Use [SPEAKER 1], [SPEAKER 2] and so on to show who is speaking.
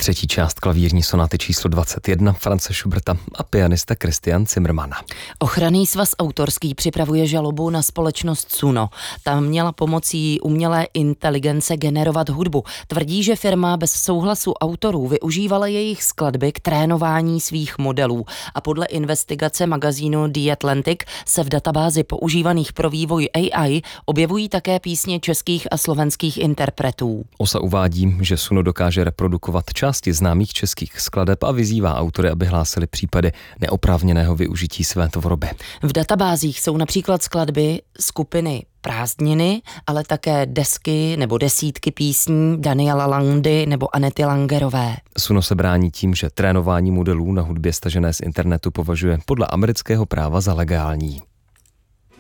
[SPEAKER 1] třetí část klavírní sonáty číslo 21 Franze Schuberta a pianista Christian Zimmermanna.
[SPEAKER 2] Ochranný svaz autorský připravuje žalobu na společnost Suno. Ta měla pomocí umělé inteligence generovat hudbu. Tvrdí, že firma bez souhlasu autorů využívala jejich skladby k trénování svých modelů a podle investigace magazínu The Atlantic se v databázi používaných pro vývoj AI objevují také písně českých a slovenských interpretů.
[SPEAKER 1] OSA uvádí, že Suno dokáže reprodukovat části známých českých skladeb a vyzývá autory, aby hlásili případy neoprávněného využití své tvorby.
[SPEAKER 2] V databázích jsou například skladby skupiny Prázdniny, ale také desky nebo desítky písní Daniela Landy nebo Anety Langerové.
[SPEAKER 1] Suno se brání tím, že trénování modelů na hudbě stažené z internetu považuje podle amerického práva za legální.